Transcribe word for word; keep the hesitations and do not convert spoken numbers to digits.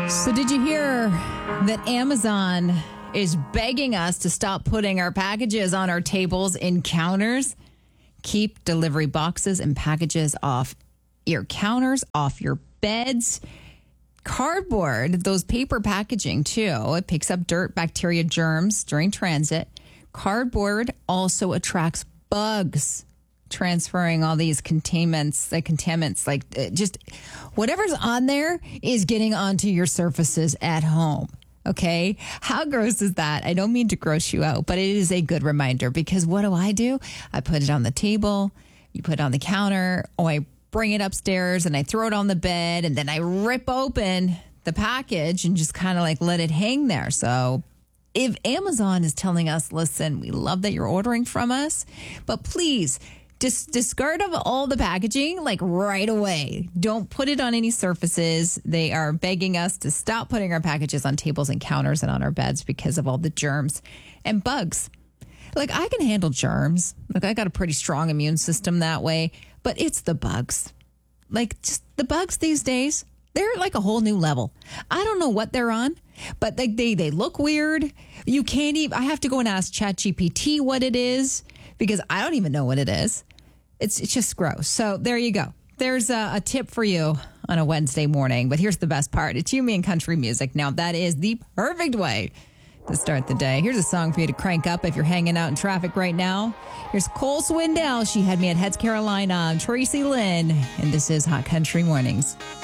So did you hear that Amazon is begging us to stop putting our packages on our tables and counters? Keep delivery boxes and packages off your counters, off your beds. Cardboard, those paper packaging too, it picks up dirt, bacteria, germs during transit. Cardboard also attracts bugs, transferring all these contaminants, like contaminants, like uh, just whatever's on there is getting onto your surfaces at home. Okay. How gross is that? I don't mean to gross you out, but it is a good reminder because what do I do? I put it on the table, you put it on the counter, or I bring it upstairs and I throw it on the bed and then I rip open the package and just kind of like let it hang there. So if Amazon is telling us, listen, we love that you're ordering from us, but please just discard of all the packaging like right away. Don't put it on any surfaces. They are begging us to stop putting our packages on tables and counters and on our beds because of all the germs and bugs. Like I can handle germs. Like I got a pretty strong immune system that way, but it's the bugs. Like just the bugs these days, they're like a whole new level. I don't know what they're on, but they, they, they look weird. You can't even, I have to go and ask ChatGPT what it is because I don't even know what it is. It's it's just gross. So there you go. There's a, a tip for you on a Wednesday morning. But here's the best part. It's you, me, and country music. Now, that is the perfect way to start the day. Here's a song for you to crank up if you're hanging out in traffic right now. Here's Cole Swindell. She had me at Heads Carolina. I'm Tracy Lynn, and this is Hot Country Mornings.